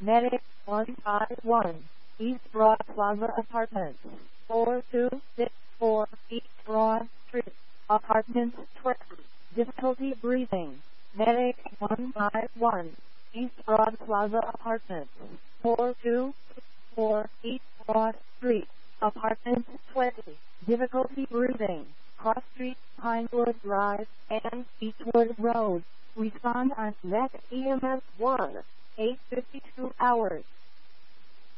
Medic 151, East Broad Plaza Apartments, 4264 East Broad Street, Apartment 20. Difficulty breathing. Medic 151, East Broad Plaza Apartments, 4264 East Broad Street, Apartment 20. Difficulty breathing. Cross Street, Pinewood Drive, and Eastwood Road. Respond on Net EMS 1, 8:52 hours.